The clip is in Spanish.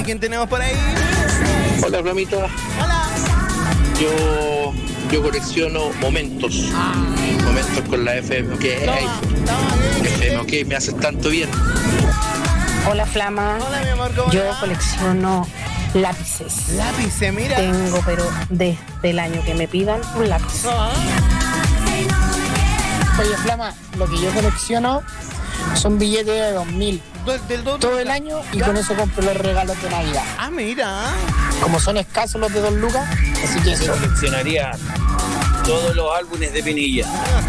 ¿Quién tenemos por ahí? Hola, Flamita. Hola. Yo colecciono momentos. Momentos con la FM. FM, me hace tanto bien. Hola, Flama. Hola, mi amor, ¿cómo Yo va? colecciono lápices. Lápices, mira. Tengo, pero desde el año que me pidan un lápiz. Oye, Flama, lo que yo colecciono son billetes de 2000 todo el año y con eso compro los regalos de Navidad. Ah, mira. Como son escasos los de 2 lucas, así que eso. Coleccionaría todos los álbumes de Pinilla.